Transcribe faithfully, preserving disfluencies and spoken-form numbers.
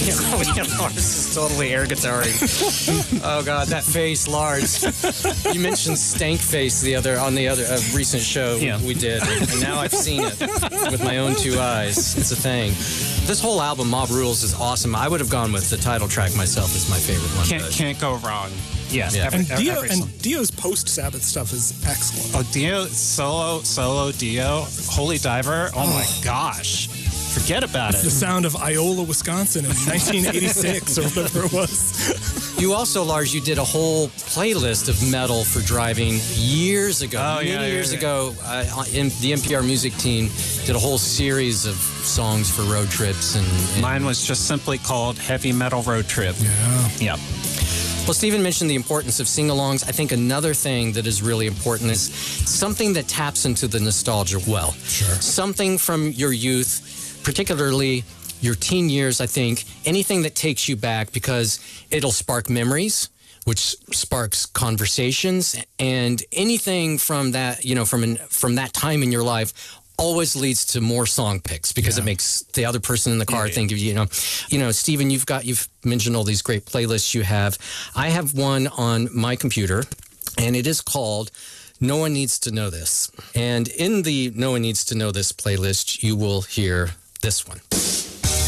yeah, Lars is totally air guitaring. Oh God, that face, Lars. You mentioned Stank Face the other on the other uh, recent show Yeah. we did, and now I've seen it with my own two eyes. It's a thing. This whole album, Mob Rules, is awesome. I would have gone with the title track myself as my favorite one. Can't but- can't go wrong. Yeah, Yeah. every- And every Dio song. and Dio's post-Sabbath stuff is excellent. Oh, Dio, solo, solo, Dio, Holy Diver. Oh, my gosh. Forget about The it. sound of Iola, Wisconsin in nineteen eighty-six or whatever it was. You also, Lars, you did a whole playlist of metal for driving years ago. Oh, Many yeah, yeah, years yeah. ago, uh, in, the N P R music team did a whole series of songs for road trips. And, and Mine was just simply called Heavy Metal Road Trip. Yeah. Yep. Well, Stephen mentioned the importance of sing-alongs. I think another thing that is really important is something that taps into the nostalgia well. Sure. Something from your youth, particularly your teen years, I think. Anything that takes you back, because it'll spark memories, which sparks conversations, and anything from that, you know, from an, from that time in your life always leads to more song picks, because Yeah. it makes the other person in the car Yeah, think of you, you know, you know, Stephen, you've got, you've mentioned all these great playlists you have. I have one on my computer, and it is called No One Needs to Know This. And in the No One Needs to Know This playlist, you will hear this one.